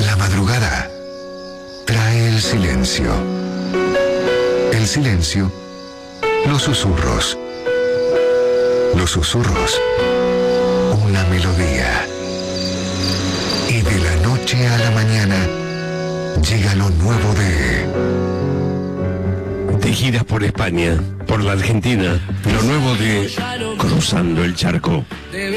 La madrugada trae el silencio. El silencio, los susurros. Los susurros, una melodía. Y de la noche a la mañana llega lo nuevo de giras por España, por la Argentina, lo nuevo de Cruzando el Charco.